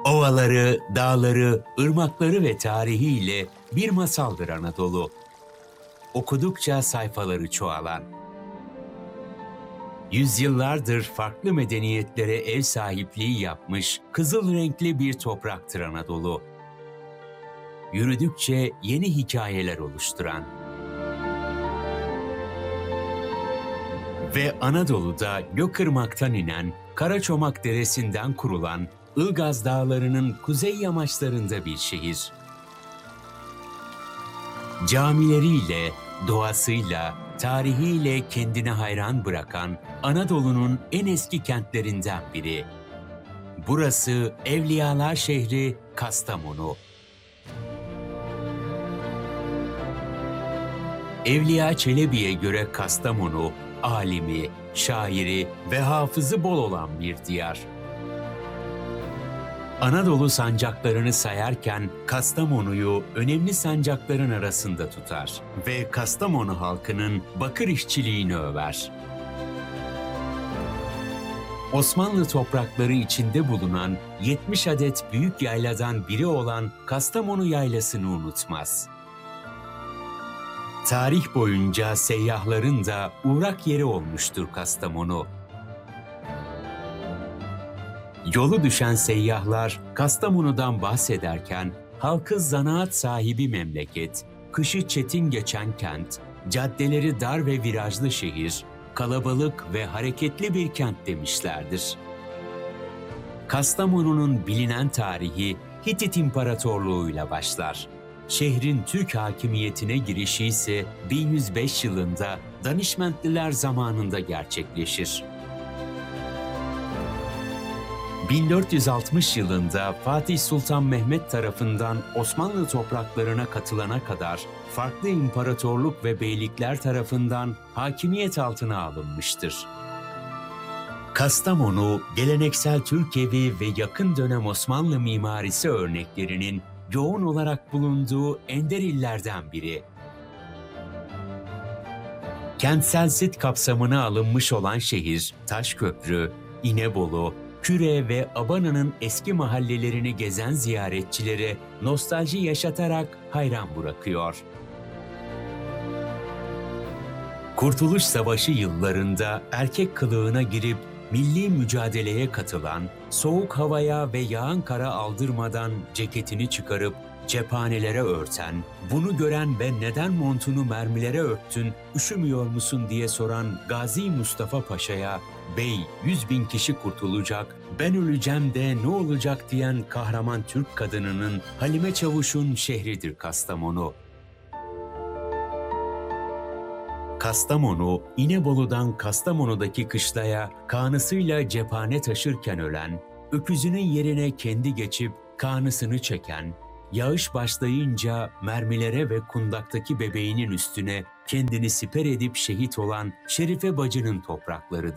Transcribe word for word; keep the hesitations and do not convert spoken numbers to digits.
Ovaları, dağları, ırmakları ve tarihiyle bir masaldır Anadolu. Okudukça sayfaları çoğalan. Yüzyıllardır farklı medeniyetlere ev sahipliği yapmış kızıl renkli bir topraktır Anadolu. Yürüdükçe yeni hikayeler oluşturan. Ve Anadolu'da Gökırmak'tan inen, Karaçomak Deresi'nden kurulan Ilgaz Dağları'nın kuzey yamaçlarında bir şehir. Camileriyle, doğasıyla, tarihiyle kendine hayran bırakan Anadolu'nun en eski kentlerinden biri. Burası Evliyalar şehri Kastamonu. Evliya Çelebi'ye göre Kastamonu, alimi, şairi ve hafızı bol olan bir diyar. Anadolu sancaklarını sayarken Kastamonu'yu önemli sancakların arasında tutar ve Kastamonu halkının bakır işçiliğini över. Osmanlı toprakları içinde bulunan yetmiş adet büyük yayladan biri olan Kastamonu Yaylası'nı unutmaz. Tarih boyunca seyyahların da uğrak yeri olmuştur Kastamonu. Yolu düşen seyyahlar Kastamonu'dan bahsederken halkı zanaat sahibi memleket, kışı çetin geçen kent, caddeleri dar ve virajlı şehir, kalabalık ve hareketli bir kent demişlerdir. Kastamonu'nun bilinen tarihi Hitit İmparatorluğu'yla başlar. Şehrin Türk hakimiyetine girişi ise bin yüz beş yılında Danişmentliler zamanında gerçekleşir. bin dört yüz altmış yılında Fatih Sultan Mehmet tarafından Osmanlı topraklarına katılana kadar farklı imparatorluk ve beylikler tarafından hakimiyet altına alınmıştır. Kastamonu, geleneksel Türk evi ve yakın dönem Osmanlı mimarisi örneklerinin yoğun olarak bulunduğu ender illerden biri. Kentsel sit kapsamına alınmış olan şehir, Taşköprü, İnebolu, Küre ve Abana'nın eski mahallelerini gezen ziyaretçilere nostalji yaşatarak hayran bırakıyor. Kurtuluş Savaşı yıllarında erkek kılığına girip milli mücadeleye katılan, soğuk havaya ve yağan kara aldırmadan ceketini çıkarıp cephanelere örten, bunu gören ve neden montunu mermilere örttün, üşümüyor musun diye soran Gazi Mustafa Paşa'ya, "Bey, yüz bin kişi kurtulacak, ben öleceğim de ne olacak?" diyen kahraman Türk kadınının Halime Çavuş'un şehridir Kastamonu. Kastamonu, İnebolu'dan Kastamonu'daki kışlaya kanısıyla cephane taşırken ölen, öküzünün yerine kendi geçip kanısını çeken, yağış başlayınca mermilere ve kundaktaki bebeğinin üstüne kendini siper edip şehit olan Şerife bacının topraklarıdır.